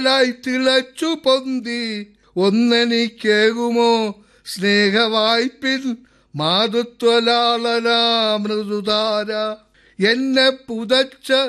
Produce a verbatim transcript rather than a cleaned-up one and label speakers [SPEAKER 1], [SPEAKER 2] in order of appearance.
[SPEAKER 1] ായി തിളച്ചു പൊന്തി ഒന്നെനിക്കേകുമോ സ്നേഹവായ്പിൻ മാതൃത്വലാളന മൃദുധാര. എന്നെ പുതച്ച